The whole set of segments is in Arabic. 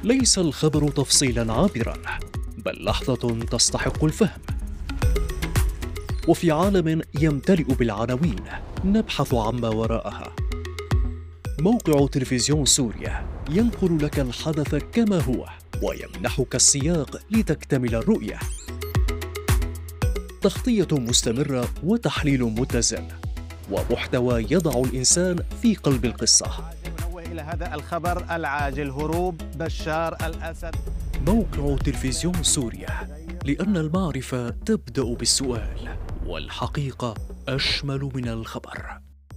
ليس الخبر تفصيلا عابرا، بل لحظة تستحق الفهم. وفي عالم يمتلئ بالعناوين نبحث عما وراءها. موقع تلفزيون سوريا ينقل لك الحدث كما هو ويمنحك السياق لتكتمل الرؤية. تغطية مستمرة وتحليل متزن ومحتوى يضع الإنسان في قلب القصة. إلى هذا الخبر العاجل: هروب بشار الأسد. موقع تلفزيون سوريا، لأن المعرفة تبدأ بالسؤال، والحقيقة أشمل من الخبر.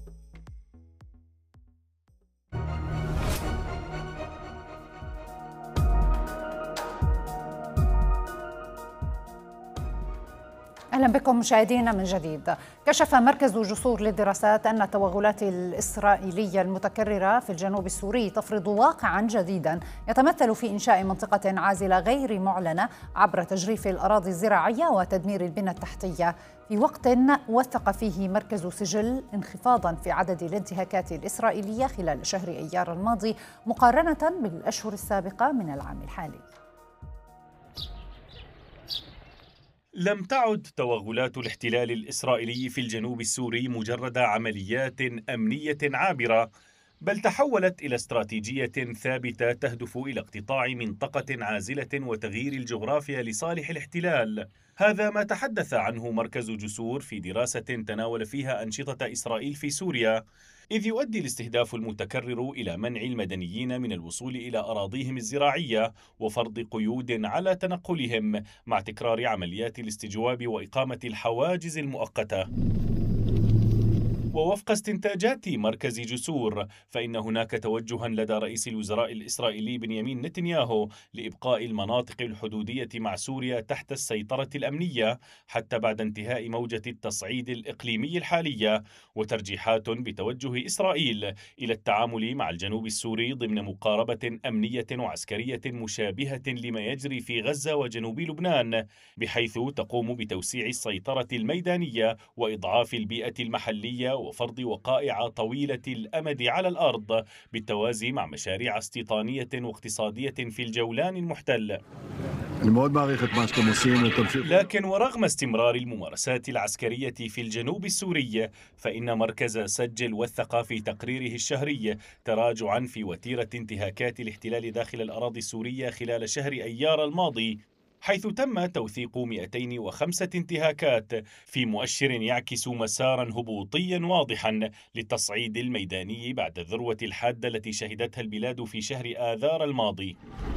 أهلا بكم مشاهدينا من جديد. كشف مركز جسور للدراسات أن التوغلات الإسرائيلية المتكررة في الجنوب السوري تفرض واقعا جديدا يتمثل في إنشاء منطقة عازلة غير معلنة عبر تجريف الأراضي الزراعية وتدمير البنى التحتية، في وقت وثق فيه مركز سجل انخفاضا في عدد الانتهاكات الإسرائيلية خلال شهر أيار الماضي مقارنة بالأشهر السابقة من العام الحالي. لم تعد توغلات الاحتلال الإسرائيلي في الجنوب السوري مجرد عمليات أمنية عابرة، بل تحولت إلى استراتيجية ثابتة تهدف إلى اقتطاع منطقة عازلة وتغيير الجغرافيا لصالح الاحتلال. هذا ما تحدث عنه مركز جسور في دراسة تناول فيها أنشطة إسرائيل في سوريا، إذ يؤدي الاستهداف المتكرر إلى منع المدنيين من الوصول إلى أراضيهم الزراعية وفرض قيود على تنقلهم، مع تكرار عمليات الاستجواب وإقامة الحواجز المؤقتة. ووفق استنتاجات مركز جسور، فإن هناك توجها لدى رئيس الوزراء الإسرائيلي بنيامين نتنياهو لإبقاء المناطق الحدودية مع سوريا تحت السيطرة الأمنية حتى بعد انتهاء موجة التصعيد الإقليمي الحالية، وترجيحات بتوجه إسرائيل إلى التعامل مع الجنوب السوري ضمن مقاربة أمنية وعسكرية مشابهة لما يجري في غزة وجنوب لبنان، بحيث تقوم بتوسيع السيطرة الميدانية وإضعاف البيئة المحلية وفرض وقائع طويلة الأمد على الأرض، بالتوازي مع مشاريع استيطانية واقتصادية في الجولان المحتل. لكن ورغم استمرار الممارسات العسكرية في الجنوب السوري، فإن مركز سجل وثق في تقريره الشهري تراجعا في وتيرة انتهاكات الاحتلال داخل الأراضي السورية خلال شهر أيار الماضي، حيث تم توثيق 205 انتهاكات، في مؤشر يعكس مسارا هبوطيا واضحا للتصعيد الميداني بعد الذروة الحادة التي شهدتها البلاد في شهر آذار الماضي.